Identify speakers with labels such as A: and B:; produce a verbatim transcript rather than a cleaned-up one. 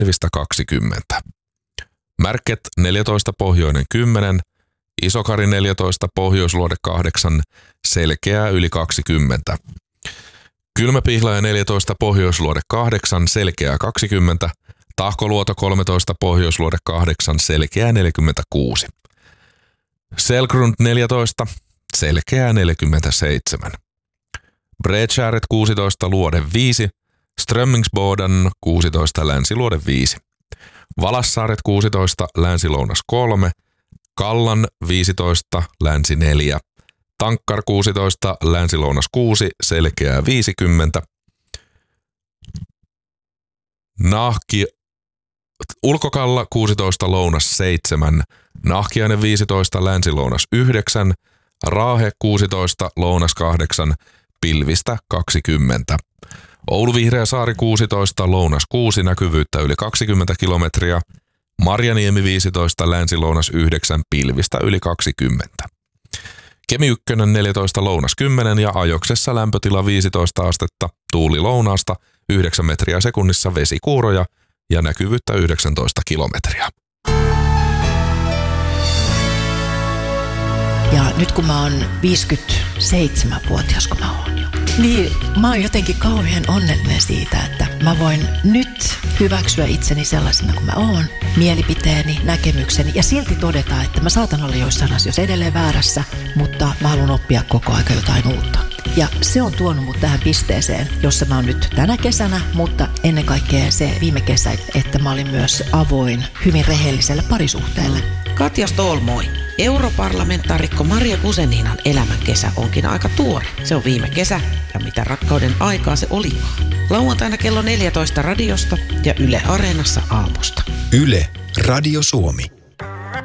A: kaksikymmentä. Märket neljätoista, pohjoinen kymmenen, Isokari neljätoista, pohjoisluode kahdeksan, selkeää yli kaksikymmentä. Kylmäpihlaja neljätoista, pohjoisluode kahdeksan, selkeää kaksikymmentä. Tahkoluoto kolmetoista, pohjoisluode kahdeksan, selkeää neljäkymmentäkuusi. Selgrund neljätoista, selkeää neljäkymmentäseitsemän. Bredskäret kuusitoista, luode viisi, Strömmingsboden kuusitoista, länsiluode viisi. Valassaaret kuusitoista, länsilounas kolme, Kallan viisitoista, länsi neljä, Tankkar kuusitoista, länsilounas kuusi, selkeää viisikymmentä. Nahki, Ulkokalla kuusitoista, lounas seitsemän, Nahkiainen viisitoista, länsilounas yhdeksän, Raahe kuusitoista, lounas kahdeksan, pilvistä kaksikymmentä. Oulu Vihreäsaari kuusitoista, lounas kuusi, näkyvyyttä yli kaksikymmentä kilometriä. Marjaniemi viisitoista, länsilounas yhdeksän, pilvistä yli kaksikymmentä. Kemi yksi neljätoista, lounas kymmenen ja Ajoksessa lämpötila viisitoista astetta, tuuli lounaasta yhdeksän metriä sekunnissa, vesikuuroja ja näkyvyyttä yhdeksäntoista kilometriä.
B: Ja nyt kun mä oon viisikymmentäseitsemänvuotias, kun mä oon jo, niin mä oon jotenkin kauhean onnellinen siitä, että mä voin nyt hyväksyä itseni sellaisena kuin mä oon, mielipiteeni, näkemykseni ja silti todeta, että mä saatan olla joissain asioissa edelleen väärässä, mutta mä haluan oppia koko aika jotain uutta. Ja se on tuonut mut tähän pisteeseen, jossa mä oon nyt tänä kesänä, mutta ennen kaikkea se viime kesä, että mä olin myös avoin hyvin rehelliselle parisuhteelle.
C: Katja Ståhl, moi. Europarlamentaarikko Maria Guzeninan elämän kesä onkin aika tuore. Se on viime kesä ja mitä rakkauden aikaa se olikaan. Lauantaina kello neljätoista radiosta ja Yle Areenassa aamusta.
D: Yle, Radio Suomi.